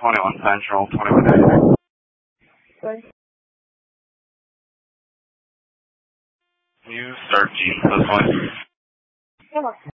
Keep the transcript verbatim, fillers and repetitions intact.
twenty-one Central, twenty-one ninety-nine. Sorry. Can you start Gene for this one? Come on.